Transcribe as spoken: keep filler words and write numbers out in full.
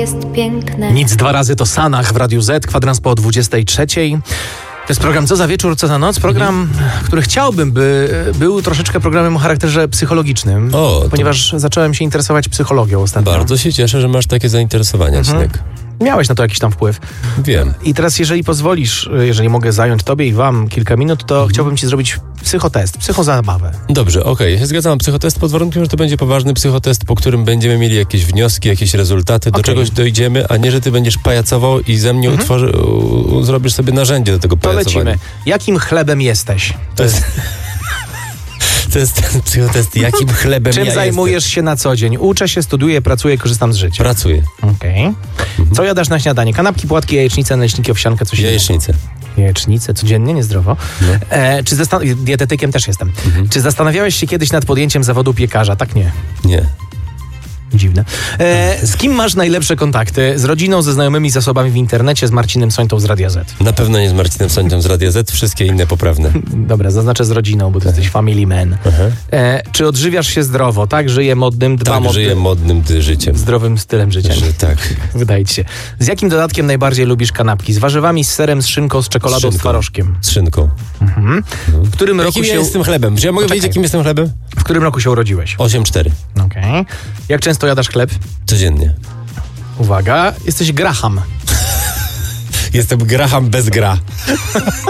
jest piękne. Nic dwa razy to Sanach w Radiu Z, kwadrans po dwudziestej trzeciej. To jest program Co za wieczór, co za noc. Program, mhm. który chciałbym, by był troszeczkę programem o charakterze psychologicznym, o, ponieważ zacząłem się interesować psychologią ostatnio. Bardzo się cieszę, że masz takie zainteresowania, mhm. Cinek. Miałeś na to jakiś tam wpływ. Wiem. I teraz, jeżeli pozwolisz, jeżeli mogę zająć tobie i wam kilka minut, to mhm. chciałbym ci zrobić psychotest, psychozabawę. Dobrze, okej. Okay. Ja się zgadzam. Psychotest pod warunkiem, że to będzie poważny psychotest, po którym będziemy mieli jakieś wnioski, jakieś rezultaty, okay. do czegoś dojdziemy, a nie, że ty będziesz pajacował i ze mnie mhm. utworzy, u, zrobisz sobie narzędzie do tego pajacowania. To lecimy. Jakim chlebem jesteś? To jest... To jest ten psychotest, jakim chlebem Czym ja zajmujesz jestem? się na co dzień? Uczę się, studiuję, pracuję, korzystam z życia. Pracuję. Okej. Okay. Mhm. Co jadasz na śniadanie? Kanapki, płatki, jajecznice, naleśniki, owsiankę, coś Jajecznice. Jajecznice, codziennie, niezdrowo. No. E, czy zastan- dietetykiem też jestem. Mhm. Czy zastanawiałeś się kiedyś nad podjęciem zawodu piekarza? Tak nie. Nie. Dziwne. E, z kim masz najlepsze kontakty? Z rodziną, ze znajomymi, zasobami w internecie, z Marcinem Sońtą z Radia Z? Na pewno nie z Marcinem Sońtą z Radia Z, wszystkie inne poprawne. Dobra, zaznaczę z rodziną, bo ty jesteś family man. E, czy odżywiasz się zdrowo? Tak, żyję modnym, dbam tak, o żyję modnym ty życiem. Zdrowym stylem życia. Że tak. Wydaje ci się. Z jakim dodatkiem najbardziej lubisz kanapki? Z warzywami, z serem, z szynką, z czekoladą, z, szynką. z twarożkiem? Z szynką. Mhm. W którym jakim roku się... ja jestem chlebem? Czy ja mogę wiedzieć, jakim jestem chlebem? W którym roku się urodziłeś? osiem cztery. Okej. Okay. Jak często jadasz chleb? Codziennie. Uwaga, jesteś Graham. Jestem Graham bez gra.